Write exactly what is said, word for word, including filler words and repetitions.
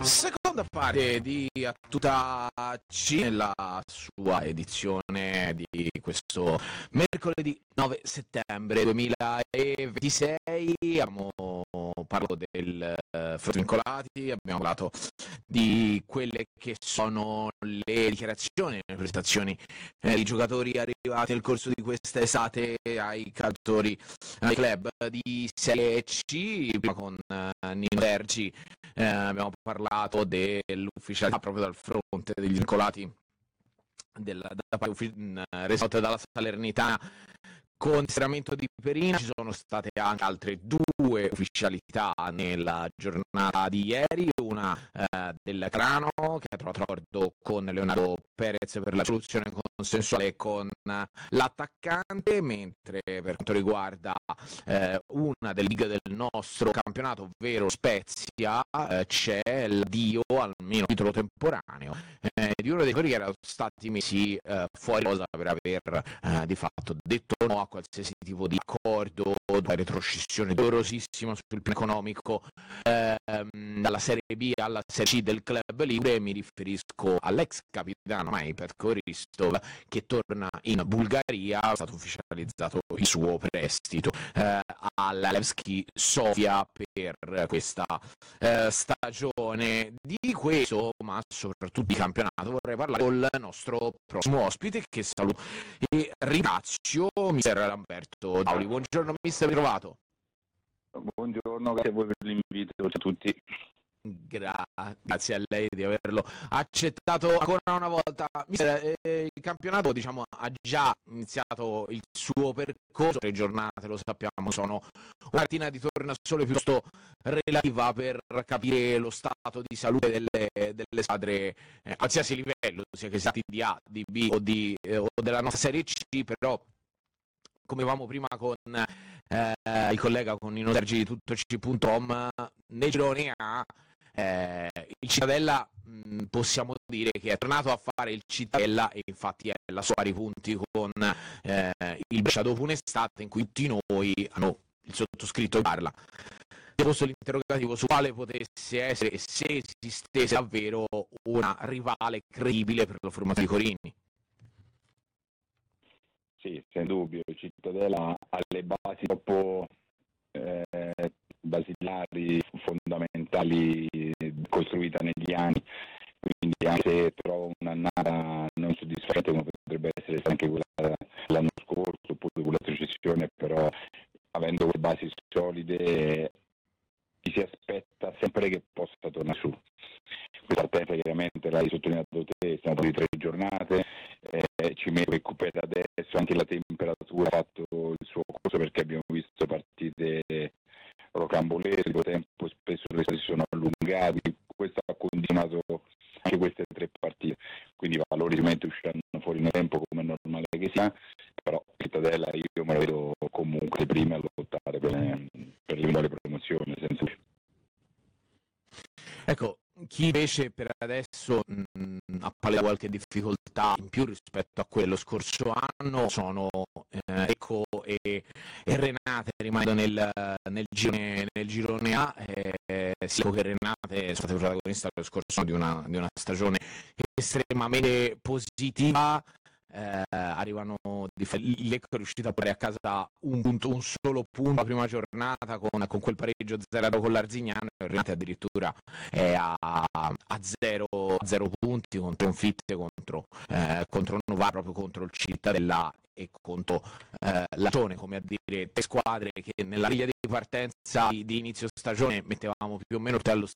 Seconda parte di A Tutta C nella sua edizione di questo mercoledì nove settembre duemilaventisei. Abbiamo parlato del uh, Frutto Vincolati, abbiamo parlato di quelle che sono le dichiarazioni, le prestazioni eh, di giocatori arrivati nel corso di questa estate ai calciatori ai club di Serie C, prima con uh, Nino Sergi. Eh, abbiamo parlato dell'ufficialità proprio dal fronte degli vincolati della, da parte risolta dalla Salernitana con inserimento di Perina. Ci sono state anche altre due ufficialità nella giornata di ieri, una eh, del Crano che ha trovato accordo con Leonardo Perez per la soluzione consensuale con l'attaccante, mentre per quanto riguarda eh, una delle lighe del nostro campionato, ovvero Spezia, eh, c'è l'addio almeno titolo temporaneo eh, di uno dei giocatori che erano stati messi eh, fuori rosa per aver eh, di fatto detto no a qualsiasi tipo di accordo, una retroscissione dolorosissima sul piano economico ehm, dalla Serie B alla Serie C del Club Ligure. Mi riferisco all'ex capitano mai Petko Hristov, che torna in Bulgaria. È stato ufficializzato il suo prestito eh, alla Levski Sofia per questa eh, stagione. Di questo, ma soprattutto di campionato, vorrei parlare con il nostro prossimo ospite, che saluto e ringrazio, mister Lamberto Dauli. Buongiorno mister, ben trovato. Buongiorno, grazie a voi per l'invito, ciao a tutti. Gra- grazie a lei di averlo accettato ancora una volta. Mister, eh, il campionato, diciamo, ha già iniziato il suo percorso, le giornate, lo sappiamo, sono una cartina di tornasole piuttosto relativa per capire lo stato di salute delle, delle squadre eh, a qualsiasi livello, sia che siano di A, di B o, di, eh, o della nostra Serie C. Però, come avevamo prima con eh, il collega, con Nino Sergi di tutto C punto com, nei gironi A eh, il Cittadella mh, possiamo dire che è tornato a fare il Cittadella, e infatti è la sua pari punti con eh, il Brescia dopo un'estate in cui tutti noi, hanno il sottoscritto parla, ho posto l'interrogativo su quale potesse essere e se esistesse davvero una rivale credibile per la formazione di Corini. Sì, senza dubbio, il Cittadella ha le basi troppo eh, basilari, fondamentali, costruita negli anni, quindi anche se trovo un'annata non soddisfacente come potrebbe essere anche quella l'anno scorso oppure quella retrocessione, però avendo le basi solide ci si aspetta sempre che possa tornare su. Questa partenza chiaramente l'hai sottolineato te, stiamo di tre giornate, eh, ci recupera adesso anche la temperatura, ha fatto il suo corso, perché abbiamo visto partite rocambolese, il tempo spesso le si sono allungati, questo ha continuato anche queste tre partite, quindi i valori sicuramente usciranno fuori nel tempo come è normale che sia, però Cittadella io me la vedo comunque prima a lottare per, per l'eventuale promozione, senza più. Ecco, chi invece per adesso mh, ha palesato qualche difficoltà in più rispetto a quello scorso anno sono eh, Ecco e, e Renate, rimanendo nel, nel, girone, nel girone A. Eh, sia che Renate sono state protagoniste lo scorso anno di una, di una stagione estremamente positiva. Eh, arrivano di Lecco è riuscito a portare a casa un punto, un solo punto la prima giornata con, con quel pareggio zero a zero con l'Arzignano, e Renate addirittura è a, a zero punti con sconfitte contro, eh, contro Novara, proprio contro il Cittadella e contro eh, la Cione, come a dire tre squadre che nella griglia di partenza di, di inizio stagione mettevamo più o meno tutte allo